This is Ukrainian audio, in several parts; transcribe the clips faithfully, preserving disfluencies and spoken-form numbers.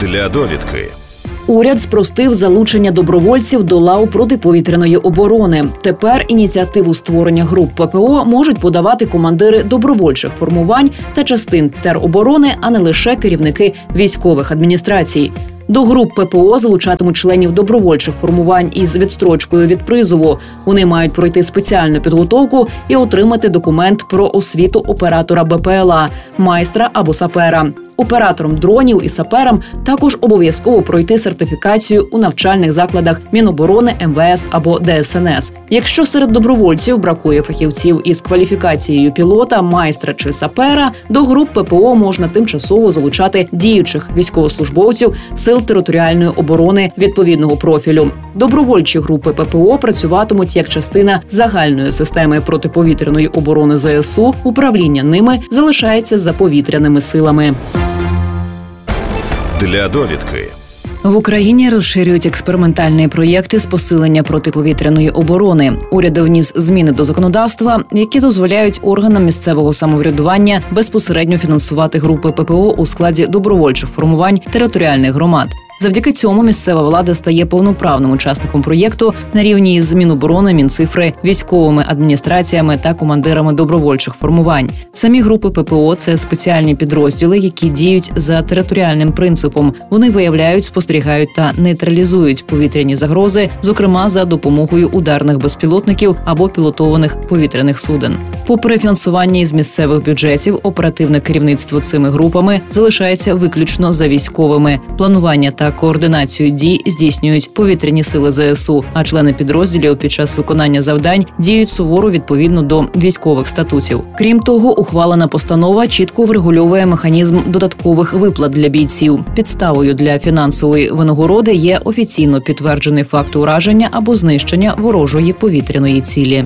Для довідки. Уряд спростив залучення добровольців до лав протиповітряної оборони. Тепер ініціативу створення груп ППО можуть подавати командири добровольчих формувань та частин тероборони, а не лише керівники військових адміністрацій. До груп ППО залучатимуть членів добровольчих формувань із відстрочкою від призову. Вони мають пройти спеціальну підготовку і отримати документ про освіту оператора БПЛА, майстра або сапера. Операторам дронів і саперам також обов'язково пройти сертифікацію у навчальних закладах Міноборони, ем ве ес або де ес ен ес. Якщо серед добровольців бракує фахівців із кваліфікацією пілота, майстра чи сапера, до груп ППО можна тимчасово залучати діючих військовослужбовців Сил територіальної оборони відповідного профілю. Добровольчі групи ППО працюватимуть як частина загальної системи протиповітряної оборони зе ес у, управління ними залишається за повітряними силами. Для довідки. В Україні розширюють експериментальні проєкти з посилення протиповітряної оборони. Уряд вніс зміни до законодавства, які дозволяють органам місцевого самоврядування безпосередньо фінансувати групи ППО у складі добровольчих формувань територіальних громад. Завдяки цьому місцева влада стає повноправним учасником проєкту на рівні із Міноборони, Мінцифри, військовими адміністраціями та командирами добровольчих формувань. Самі групи ППО – це спеціальні підрозділи, які діють за територіальним принципом. Вони виявляють, спостерігають та нейтралізують повітряні загрози, зокрема за допомогою ударних безпілотників або пілотованих повітряних суден. Попри фінансування із місцевих бюджетів, оперативне керівництво цими групами залишається виключно за військовими. Планування та координацію дій здійснюють повітряні сили зе ес у, а члени підрозділів під час виконання завдань діють суворо відповідно до військових статутів. Крім того, ухвалена постанова чітко врегульовує механізм додаткових виплат для бійців. Підставою для фінансової винагороди є офіційно підтверджений факт ураження або знищення ворожої повітряної цілі.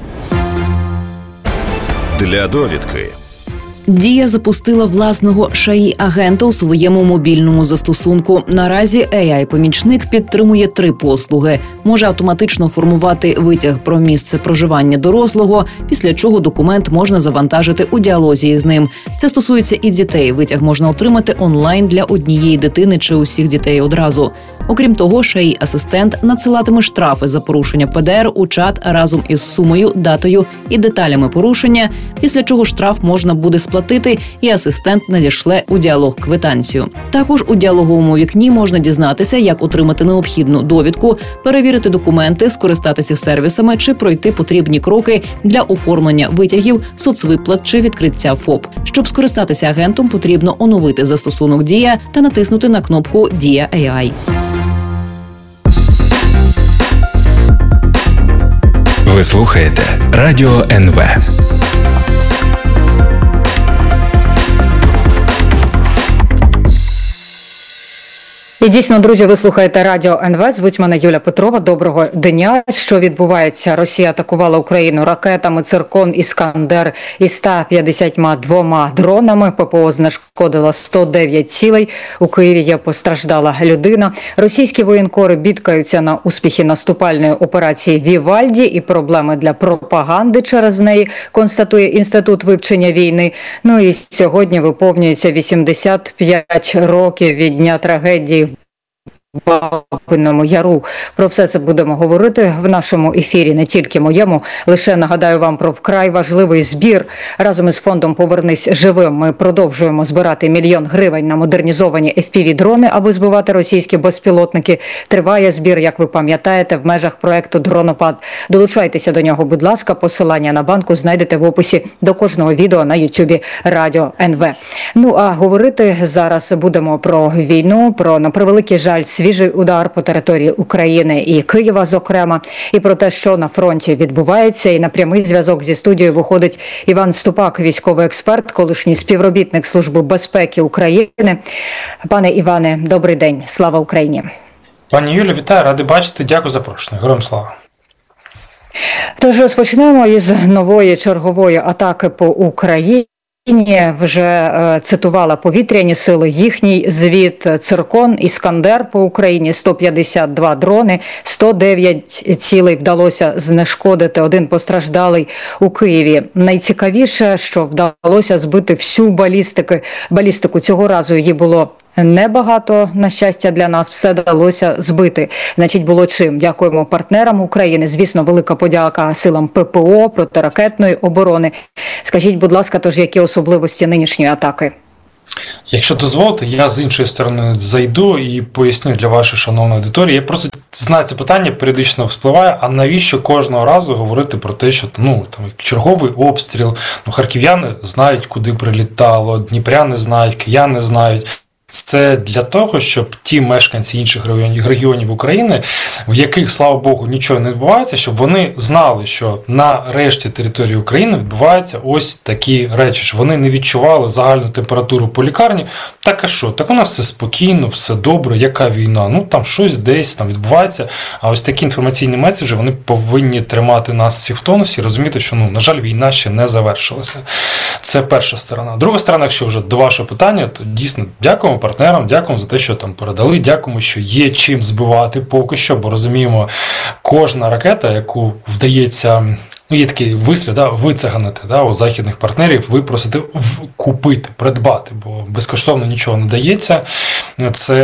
Для довідки. Дія запустила власного ШАІ-агента у своєму мобільному застосунку. Наразі ей ай-помічник підтримує три послуги. Може автоматично формувати витяг про місце проживання дорослого, після чого документ можна завантажити у діалозі з ним. Це стосується і дітей. Витяг можна отримати онлайн для однієї дитини чи усіх дітей одразу. Окрім того, ШАІ-асистент надсилатиме штрафи за порушення пе де ер у чат разом із сумою, датою і деталями порушення, після чого штраф можна буде сплатити, і асистент надішле у діалог квитанцію. Також у діалоговому вікні можна дізнатися, як отримати необхідну довідку, перевірити документи, скористатися сервісами чи пройти потрібні кроки для оформлення витягів, соцвиплат чи відкриття ФОП. Щоб скористатися агентом, потрібно оновити застосунок «Дія» та натиснути на кнопку «Дія ей ай». Ви слухаєте Радіо ен ве. І дійсно, друзі, ви слухаєте Радіо ен ве. Звуть мене Юля Петрова. Доброго дня. Що відбувається? Росія атакувала Україну ракетами «Циркон», «Іскандер» і ста п'ятдесятьма двома дронами. ППО знешкодила сто дев'ять цілей. У Києві є постраждала людина. Російські воєнкори бідкаються на успіхи наступальної операції «Вівальді» і проблеми для пропаганди через неї, констатує Інститут вивчення війни. Ну і сьогодні виповнюється вісімдесят п'ять років від дня трагедії в Бабиному Яру. Про все це будемо говорити в нашому ефірі, не тільки моєму. Лише нагадаю вам про вкрай важливий збір. Разом із фондом «Повернись живим» ми продовжуємо збирати мільйон гривень на модернізовані еф пі ві-дрони, аби збивати російські безпілотники. Триває збір, як ви пам'ятаєте, в межах проекту «Дронопад». Долучайтеся до нього, будь ласка. Посилання на банку знайдете в описі до кожного відео на ютубі Радіо ен ве. Ну, а говорити зараз будемо про війну, про, на превеликий жаль, свіжий удар по території України і Києва, зокрема, і про те, що на фронті відбувається. І на прямий зв'язок зі студією виходить Іван Ступак, військовий експерт, колишній співробітник Служби безпеки України. Пане Іване, добрий день. Слава Україні. Пані Юля, вітаю, радий бачити. Дякую за запрошення. Героям слава. Тож розпочнемо із нової чергової атаки по Україні. Вже е, цитувала повітряні сили, їхній звіт: «Циркон», «Іскандер» по Україні, сто п'ятдесят два дрони, сто дев'ять цілей вдалося знешкодити, один постраждалий у Києві. Найцікавіше, що вдалося збити всю балістики, балістику. Цього разу її було небагато, на щастя для нас, все вдалося збити. Значить, було чим. Дякуємо партнерам України. Звісно, велика подяка силам ППО, протиракетної оборони. Скажіть, будь ласка, тож які особливості нинішньої атаки? Якщо дозволите, я з іншої сторони зайду і поясню для вашої шановної аудиторії. Я просто знаю, це питання періодично вспливає, а навіщо кожного разу говорити про те, що ну, там, черговий обстріл, ну, харків'яни знають, куди прилітало, дніпряни знають, кияни знають. Це для того, щоб ті мешканці інших регіонів, регіонів України, в яких, слава Богу, нічого не відбувається, щоб вони знали, що на решті території України відбуваються ось такі речі, що вони не відчували загальну температуру по лікарні. Так а що? Так у нас все спокійно, все добре, яка війна? Ну там щось десь там відбувається. А ось такі інформаційні меседжі, вони повинні тримати нас всіх в тонусі і розуміти, що, ну, на жаль, війна ще не завершилася. Це перша сторона. Друга сторона, якщо вже до вашого питання, то дійсно дякуємо партнерам, дякуємо за те, що там передали, дякуємо, що є чим збивати поки що, бо розуміємо, кожна ракета, яку вдається, ну є такий вислів, да, вицеганити, да, у західних партнерів, ви просите купити, придбати, бо безкоштовно нічого не дається. Це